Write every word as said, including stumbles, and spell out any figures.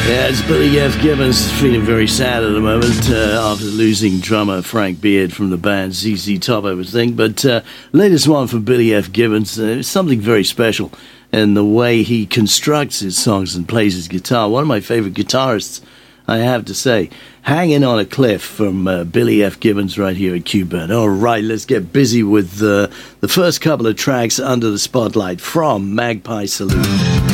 Yeah, it's Billy F. Gibbons, feeling very sad at the moment uh, after losing drummer Frank Beard from the band Z Z Top, I would think. But uh, latest one from Billy F. Gibbons, uh, it's something very special in the way he constructs his songs and plays his guitar. One of my favorite guitarists, I have to say. Hanging on a Cliff from uh, Billy F. Gibbons right here at Q-Band. All right, let's get busy with uh, the first couple of tracks under the spotlight from Magpie Saloon.